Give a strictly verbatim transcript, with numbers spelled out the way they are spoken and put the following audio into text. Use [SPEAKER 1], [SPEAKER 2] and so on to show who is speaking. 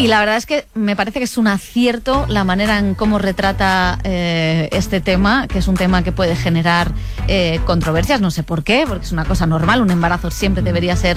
[SPEAKER 1] Y la verdad es que me parece que es un acierto la manera en cómo retrata eh, este tema, que es un tema que puede generar eh, controversias, no sé por qué, porque es una cosa normal, un embarazo siempre debería ser